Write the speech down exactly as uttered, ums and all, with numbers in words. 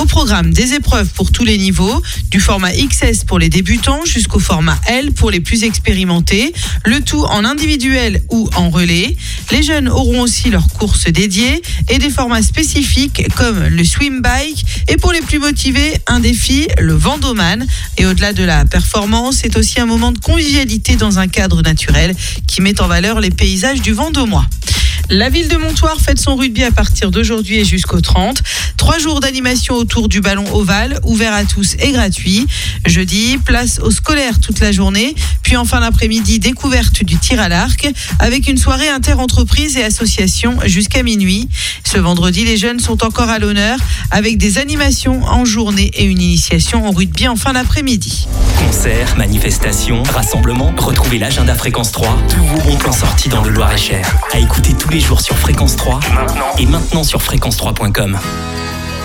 Au programme, des épreuves pour tous les niveaux, du format X S pour les débutants jusqu'au format L pour les plus expérimentés, le tout en individuel ou en relais. Les jeunes auront aussi leurs courses dédiées et des formats spécifiques comme le swim bike et pour les plus motivés, un défi, le Vendoman. Et au-delà de la performance, c'est aussi un moment de convivialité dans un cadre naturel qui met en valeur les paysages du Vendômois. La ville de Montoire fête son rugby à partir d'aujourd'hui et jusqu'au trente. Trois jours d'animation autour du ballon ovale, ouvert à tous et gratuit. Jeudi, place aux scolaires toute la journée. Puis en fin d'après-midi, découverte du tir à l'arc avec une soirée inter-entreprises et associations jusqu'à minuit. Ce vendredi, les jeunes sont encore à l'honneur avec des animations en journée et une initiation au rugby en fin d'après-midi. Concerts, manifestations, rassemblements, retrouvez l'agenda Fréquence trois. Tous vos bons plans sortis dans le Loir-et-Cher. À écouter tous les jours sur Fréquence trois et maintenant sur fréquence trois point com.